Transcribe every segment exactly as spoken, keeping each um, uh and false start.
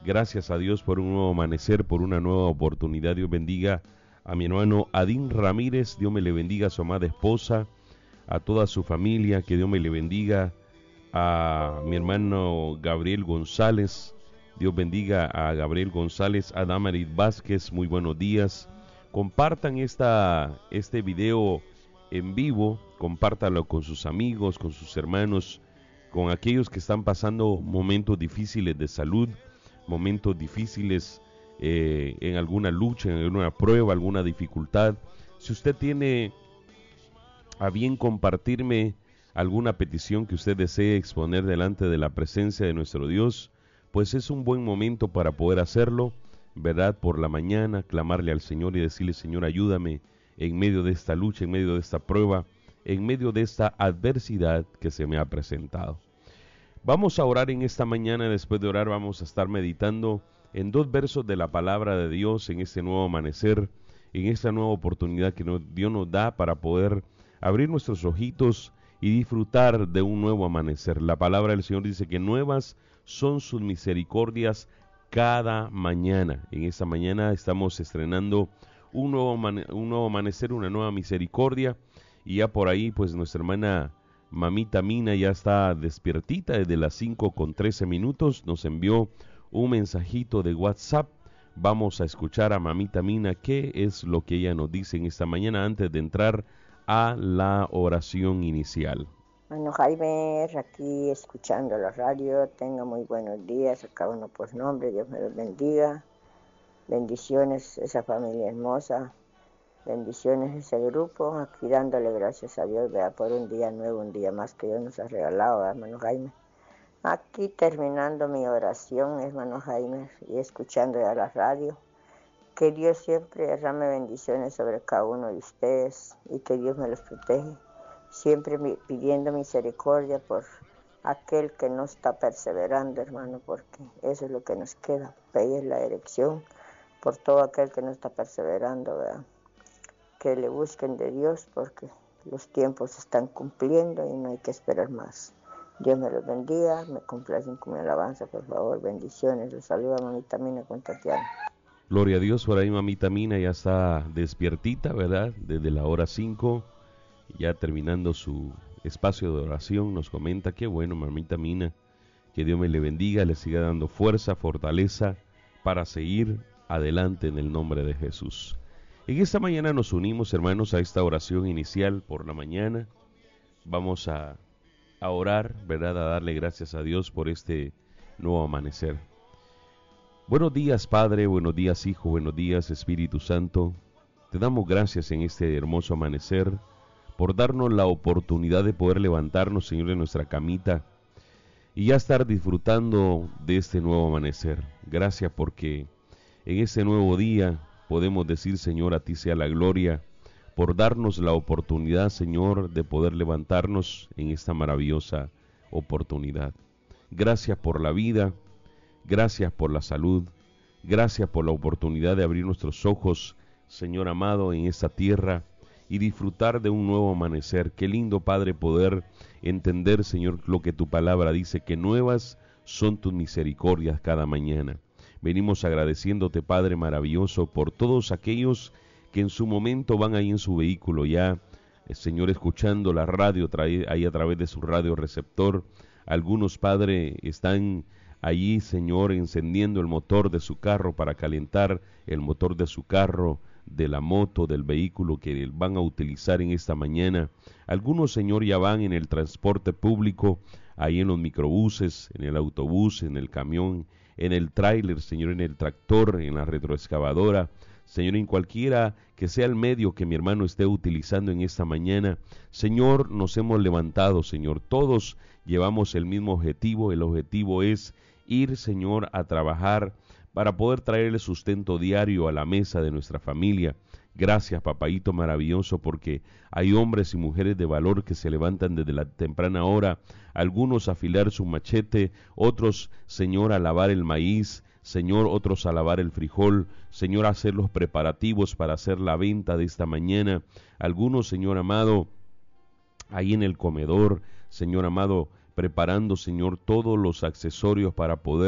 Gracias a Dios por un nuevo amanecer, por una nueva oportunidad. Dios bendiga a mi hermano Adín Ramírez, Dios me le bendiga a su amada esposa, a toda su familia, que Dios me le bendiga a mi hermano Gabriel González, Dios bendiga a Gabriel González, a Damarit Vázquez, muy buenos días. Compartan esta, este video en vivo, compártalo con sus amigos, con sus hermanos, con aquellos que están pasando momentos difíciles de salud, momentos difíciles eh, en alguna lucha, en alguna prueba, alguna dificultad. Si usted tiene a bien compartirme alguna petición que usted desee exponer delante de la presencia de nuestro Dios, pues es un buen momento para poder hacerlo, ¿verdad? Por la mañana, clamarle al Señor y decirle: Señor, ayúdame en medio de esta lucha, en medio de esta prueba, en medio de esta adversidad que se me ha presentado. Vamos a orar en esta mañana. Después de orar vamos a estar meditando en dos versos de la palabra de Dios en este nuevo amanecer, en esta nueva oportunidad que Dios nos da para poder abrir nuestros ojitos y disfrutar de un nuevo amanecer. La palabra del Señor dice que nuevas son sus misericordias cada mañana. En esta mañana estamos estrenando un nuevo, un nuevo amanecer, una nueva misericordia, y ya por ahí pues nuestra hermana Mamita Mina ya está despiertita desde las cinco con trece minutos, nos envió un mensajito de WhatsApp. Vamos a escuchar a Mamita Mina qué es lo que ella nos dice en esta mañana antes de entrar a la oración inicial. Bueno, Jaime, aquí escuchando la radio, tenga muy buenos días a cada uno por nombre, Dios me los bendiga, bendiciones esa familia hermosa, bendiciones ese grupo, aquí dándole gracias a Dios, vea, por un día nuevo, un día más que Dios nos ha regalado, hermano Jaime. Aquí terminando mi oración, hermano Jaime, y escuchando ya la radio, que Dios siempre derrame bendiciones sobre cada uno de ustedes y que Dios me los protege. Siempre pidiendo misericordia por aquel que no está perseverando, hermano, porque eso es lo que nos queda, pedir la dirección por todo aquel que no está perseverando, ¿verdad? Que le busquen de Dios porque los tiempos se están cumpliendo y no hay que esperar más. Dios me los bendiga, me complacen con mi alabanza, por favor, bendiciones. Los saluda Mamita Mina con Tatiana. Gloria a Dios, por ahí Mamita Mina ya está despiertita, ¿verdad? Desde la hora cinco. Ya terminando su espacio de oración, nos comenta: qué bueno, Mamita Mina, que Dios me le bendiga, le siga dando fuerza, fortaleza para seguir adelante en el nombre de Jesús. En esta mañana nos unimos, hermanos, a esta oración inicial por la mañana. Vamos a, a orar, ¿verdad? A darle gracias a Dios por este nuevo amanecer. Buenos días, Padre, buenos días, Hijo, buenos días, Espíritu Santo. Te damos gracias en este hermoso amanecer, por darnos la oportunidad de poder levantarnos, Señor, de nuestra camita y ya estar disfrutando de este nuevo amanecer. Gracias porque en este nuevo día podemos decir: Señor, a ti sea la gloria, por darnos la oportunidad, Señor, de poder levantarnos en esta maravillosa oportunidad. Gracias por la vida, gracias por la salud, gracias por la oportunidad de abrir nuestros ojos, Señor amado, en esta tierra, y disfrutar de un nuevo amanecer. Qué lindo, Padre, poder entender, Señor, lo que tu palabra dice, que nuevas son tus misericordias cada mañana. Venimos agradeciéndote, Padre maravilloso, por todos aquellos que en su momento van ahí en su vehículo ya, Señor, escuchando la radio trae, ahí a través de su radio receptor. Algunos, Padre, están allí, Señor, encendiendo el motor de su carro para calentar el motor de su carro, de la moto, del vehículo que van a utilizar en esta mañana. Algunos, Señor, ya van en el transporte público, ahí en los microbuses, en el autobús, en el camión, en el tráiler, Señor, en el tractor, en la retroexcavadora. Señor, en cualquiera que sea el medio que mi hermano esté utilizando en esta mañana, Señor, nos hemos levantado, Señor. Todos llevamos el mismo objetivo. El objetivo es ir, Señor, a trabajar para poder traer el sustento diario a la mesa de nuestra familia. Gracias, papaíto maravilloso, porque hay hombres y mujeres de valor que se levantan desde la temprana hora, algunos a afilar su machete, otros, Señor, a lavar el maíz, Señor, otros a lavar el frijol, Señor, a hacer los preparativos para hacer la venta de esta mañana, algunos, Señor amado, ahí en el comedor, Señor amado, preparando, Señor, todos los accesorios para poder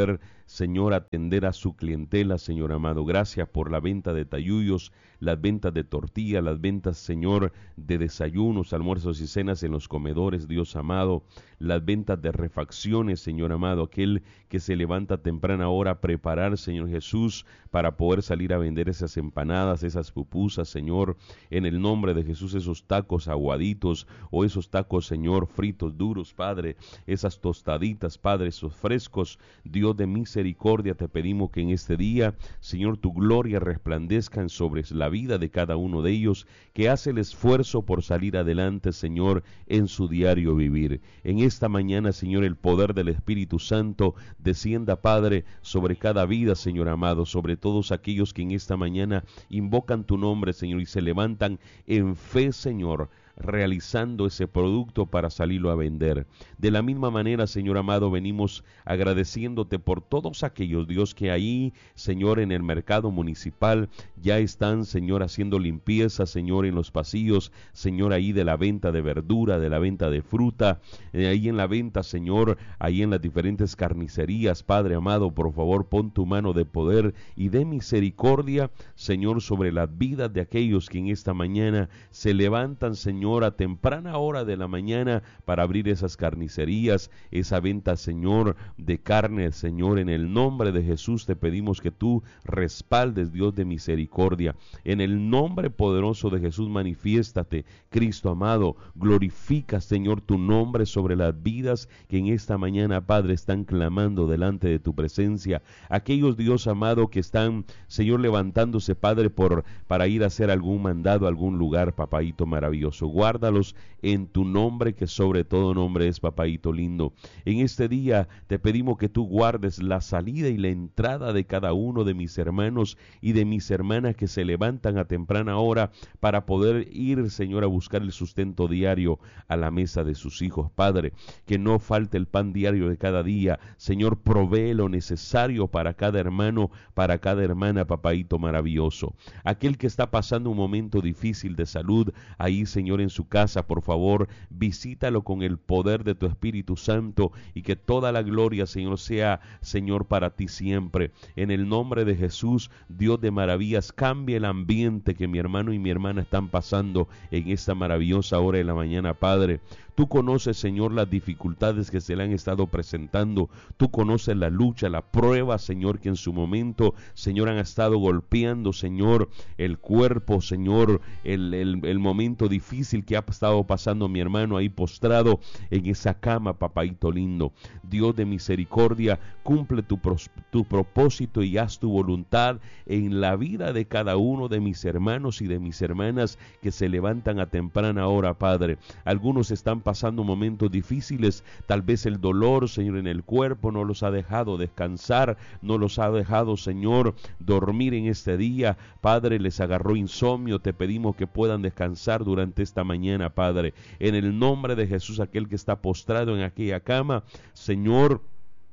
Señor, atender a su clientela, Señor amado. Gracias por la venta de tayuyos, las ventas de tortilla, las ventas, Señor, de desayunos, almuerzos y cenas en los comedores, Dios amado, las ventas de refacciones, Señor amado, aquel que se levanta a temprana hora a preparar, Señor Jesús, para poder salir a vender esas empanadas, esas pupusas, Señor, en el nombre de Jesús, esos tacos aguaditos o esos tacos, Señor, fritos duros, Padre, esas tostaditas, Padre, esos frescos, Dios de misericordia, te pedimos que en este día, Señor, tu gloria resplandezca sobre la vida de cada uno de ellos, que hace el esfuerzo por salir adelante, Señor, en su diario vivir. En esta mañana, Señor, el poder del Espíritu Santo descienda, Padre, sobre cada vida, Señor amado, sobre todos aquellos que en esta mañana invocan tu nombre, Señor, y se levantan en fe, Señor, realizando ese producto para salirlo a vender. De la misma manera, Señor amado, venimos agradeciéndote por todos aquellos, Dios, que ahí, Señor, en el mercado municipal ya están, Señor, haciendo limpieza, Señor, en los pasillos, Señor, ahí de la venta de verdura, de la venta de fruta, eh, ahí en la venta, Señor, ahí en las diferentes carnicerías, Padre amado, por favor, pon tu mano de poder y de misericordia, Señor, sobre las vidas de aquellos que en esta mañana se levantan, Señor, a temprana hora de la mañana para abrir esas carnicerías, esa venta, Señor, de carne, Señor, en el nombre de Jesús te pedimos que tú respaldes, Dios de misericordia, en el nombre poderoso de Jesús manifiéstate, Cristo amado, glorifica, Señor, tu nombre sobre las vidas que en esta mañana, Padre, están clamando delante de tu presencia, aquellos, Dios amado, que están, Señor, levantándose, Padre, por para ir a hacer algún mandado a algún lugar, papaito maravilloso, guárdalos en tu nombre que sobre todo nombre es, papaito lindo. En este día te pedimos que tú guardes la salida y la entrada de cada uno de mis hermanos y de mis hermanas que se levantan a temprana hora para poder ir, Señor, a buscar el sustento diario a la mesa de sus hijos, Padre, que no falte el pan diario de cada día, Señor, provee lo necesario para cada hermano, para cada hermana, papaito maravilloso. Aquel que está pasando un momento difícil de salud, ahí, Señor, en su casa, por favor, visítalo con el poder de tu Espíritu Santo y que toda la gloria, Señor, sea, Señor, para ti siempre. En el nombre de Jesús, Dios de maravillas, cambia el ambiente que mi hermano y mi hermana están pasando en esta maravillosa hora de la mañana, Padre. Tú conoces, Señor, las dificultades que se le han estado presentando. Tú conoces la lucha, la prueba, Señor, que en su momento, Señor, han estado golpeando, Señor, el cuerpo, Señor, el, el, el momento difícil que ha estado pasando mi hermano ahí postrado en esa cama, papaito lindo. Dios de misericordia, cumple tu, pros, tu propósito y haz tu voluntad en la vida de cada uno de mis hermanos y de mis hermanas que se levantan a temprana hora, Padre. Algunos están pasando momentos difíciles, tal vez el dolor, Señor, en el cuerpo no los ha dejado descansar, no los ha dejado, Señor, dormir en este día, Padre, les agarró insomnio, te pedimos que puedan descansar durante esta mañana, Padre, en el nombre de Jesús, aquel que está postrado en aquella cama, Señor,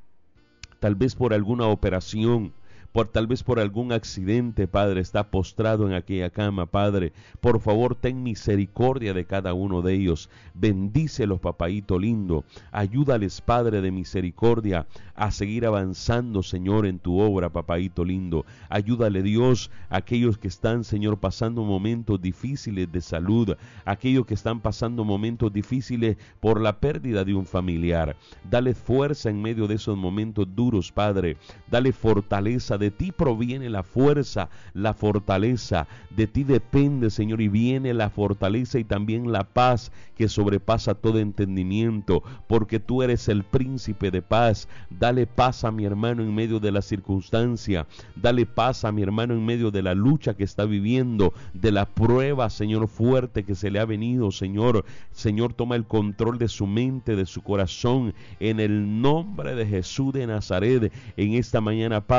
tal vez por alguna operación, por tal vez por algún accidente, Padre, está postrado en aquella cama, Padre, por favor, ten misericordia de cada uno de ellos, bendícelos, papaito lindo, ayúdales, Padre de misericordia, a seguir avanzando, Señor, en tu obra, papaito lindo, ayúdale, Dios, a aquellos que están, Señor, pasando momentos difíciles de salud, aquellos que están pasando momentos difíciles por la pérdida de un familiar, dale fuerza en medio de esos momentos duros, Padre, dale fortaleza. De ti proviene la fuerza, la fortaleza, de ti depende, Señor, y viene la fortaleza y también la paz que sobrepasa todo entendimiento, porque tú eres el príncipe de paz. Dale paz a mi hermano en medio de la circunstancia, dale paz a mi hermano en medio de la lucha que está viviendo, de la prueba, Señor, fuerte que se le ha venido, Señor. Señor, toma el control de su mente, de su corazón, en el nombre de Jesús de Nazaret, en esta mañana, Padre.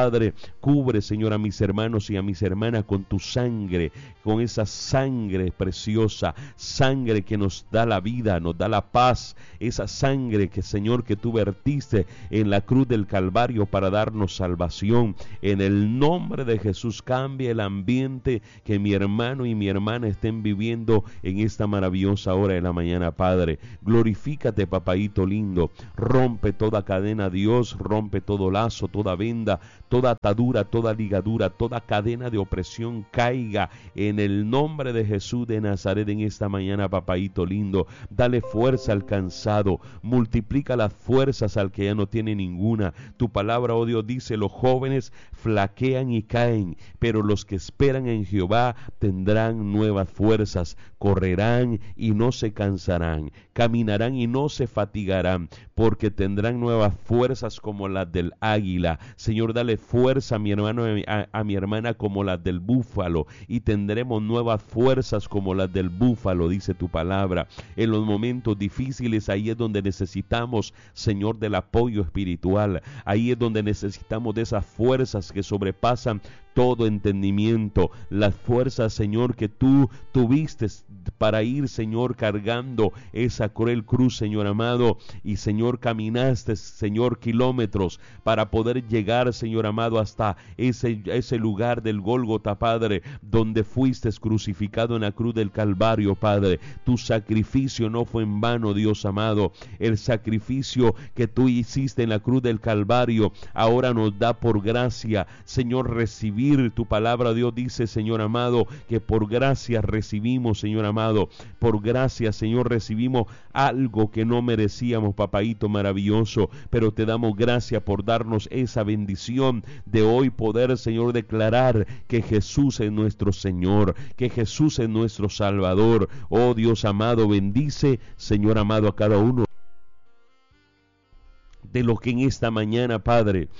Cubre, Señor, a mis hermanos y a mis hermanas con tu sangre, con esa sangre preciosa, sangre que nos da la vida, nos da la paz, esa sangre que, Señor, que tú vertiste en la cruz del Calvario para darnos salvación. En el nombre de Jesús, cambia el ambiente que mi hermano y mi hermana estén viviendo en esta maravillosa hora de la mañana, Padre. Glorifícate, papaíto lindo. Rompe toda cadena, Dios, rompe todo lazo, toda venda, toda atadura, toda ligadura, toda cadena de opresión caiga en el nombre de Jesús de Nazaret en esta mañana, papaíto lindo. Dale fuerza al cansado, multiplica las fuerzas al que ya no tiene ninguna. Tu palabra, oh Dios, dice: los jóvenes flaquean y caen, pero los que esperan en Jehová tendrán nuevas fuerzas, correrán y no se cansarán, caminarán y no se fatigarán, porque tendrán nuevas fuerzas como las del águila. Señor, dale fuerza a mi hermano, a, a mi hermana, como las del búfalo, y tendremos nuevas fuerzas como las del búfalo, dice tu palabra. En los momentos difíciles, ahí es donde necesitamos, Señor, del apoyo espiritual. Ahí es donde necesitamos de esas fuerzas que sobrepasan todo entendimiento, las fuerzas, Señor, que tú tuviste para ir, Señor, cargando esa cruel cruz, Señor amado, y Señor, caminaste, Señor, kilómetros para poder llegar, Señor amado, hasta ese, ese lugar del Gólgota, Padre, donde fuiste crucificado en la cruz del Calvario, Padre. Tu sacrificio no fue en vano, Dios amado. El sacrificio que tú hiciste en la cruz del Calvario ahora nos da por gracia, Señor, recibir tu palabra. Dios dice, Señor amado, que por gracia recibimos, Señor amado, por gracia, Señor, recibimos algo que no merecíamos, papaíto maravilloso, pero te damos gracias por darnos esa bendición de hoy poder, Señor, declarar que Jesús es nuestro Señor, que Jesús es nuestro Salvador. Oh Dios amado, bendice, Señor amado, a cada uno de los que en esta mañana, Padre,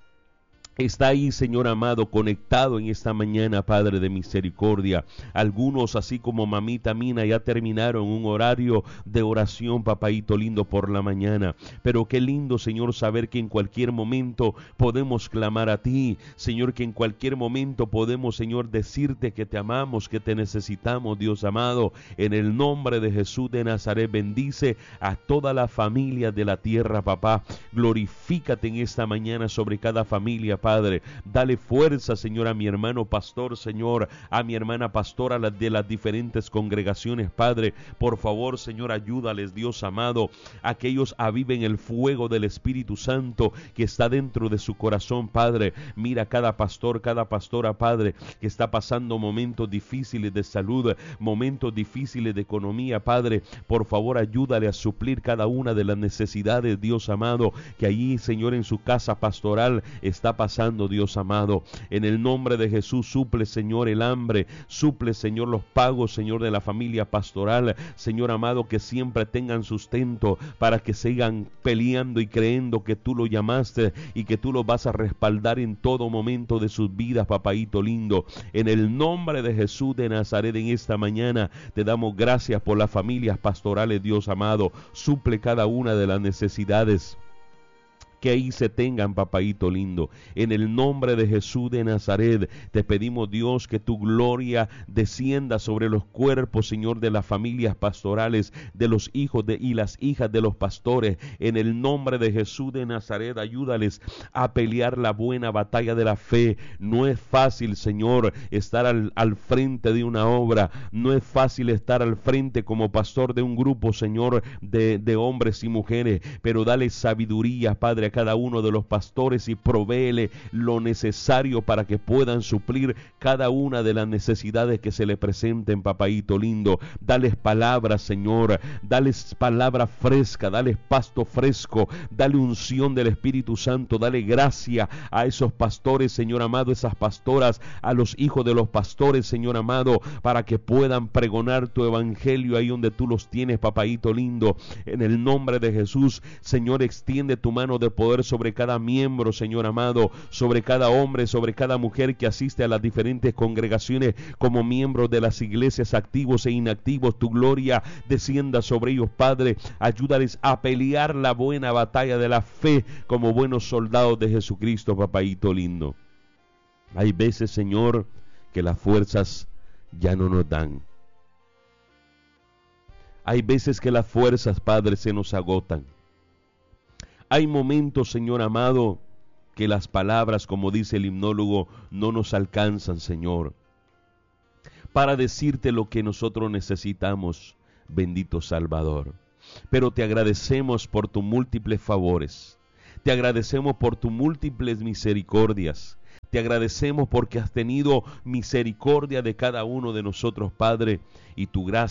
está ahí, Señor amado, conectado en esta mañana, Padre de misericordia. Algunos, así como mamita Mina, ya terminaron un horario de oración, papaíto lindo, por la mañana. Pero qué lindo, Señor, saber que en cualquier momento podemos clamar a ti. Señor, que en cualquier momento podemos, Señor, decirte que te amamos, que te necesitamos, Dios amado. En el nombre de Jesús de Nazaret, bendice a toda la familia de la tierra, papá. Glorifícate en esta mañana sobre cada familia, Padre. Padre, dale fuerza, Señor, a mi hermano pastor, Señor, a mi hermana pastora de las diferentes congregaciones, Padre. Por favor, Señor, ayúdales, Dios amado, a que ellos aviven el fuego del Espíritu Santo que está dentro de su corazón, Padre. Mira cada pastor, cada pastora, Padre, que está pasando momentos difíciles de salud, momentos difíciles de economía, Padre. Por favor, ayúdale a suplir cada una de las necesidades, Dios amado, que allí, Señor, en su casa pastoral está pasando, Dios amado. En el nombre de Jesús, suple, Señor, el hambre, suple, Señor, los pagos, Señor, de la familia pastoral, Señor amado, que siempre tengan sustento para que sigan peleando y creyendo que tú lo llamaste y que tú lo vas a respaldar en todo momento de sus vidas, papaíto lindo. En el nombre de Jesús de Nazaret, en esta mañana te damos gracias por las familias pastorales, Dios amado. Suple cada una de las necesidades que ahí se tengan, papaíto lindo. En el nombre de Jesús de Nazaret, te pedimos, Dios, que tu gloria descienda sobre los cuerpos, Señor, de las familias pastorales, de los hijos de, y las hijas de los pastores. En el nombre de Jesús de Nazaret, ayúdales a pelear la buena batalla de la fe. No es fácil, Señor, estar al, al frente de una obra. No es fácil estar al frente como pastor de un grupo, Señor, de, de hombres y mujeres, pero dale sabiduría, Padre, a cada uno de los pastores y provéele lo necesario para que puedan suplir cada una de las necesidades que se le presenten, papaíto lindo. Dales palabras, Señor, dales palabra fresca, dales pasto fresco, dale unción del Espíritu Santo, dale gracia a esos pastores, Señor amado, esas pastoras, a los hijos de los pastores, Señor amado, para que puedan pregonar tu evangelio ahí donde tú los tienes, papaíto lindo. En el nombre de Jesús, Señor, extiende tu mano de poder sobre cada miembro, Señor amado, sobre cada hombre, sobre cada mujer que asiste a las diferentes congregaciones como miembros de las iglesias, activos e inactivos. Tu gloria descienda sobre ellos, Padre. Ayúdales a pelear la buena batalla de la fe como buenos soldados de Jesucristo, papaíto lindo. Hay veces, Señor, que las fuerzas ya no nos dan. Hay veces que las fuerzas, Padre, se nos agotan. Hay momentos, Señor amado, que las palabras, como dice el himnólogo, no nos alcanzan, Señor, para decirte lo que nosotros necesitamos, bendito Salvador. Pero te agradecemos por tus múltiples favores. Te agradecemos por tus múltiples misericordias. Te agradecemos porque has tenido misericordia de cada uno de nosotros, Padre, y tu gracia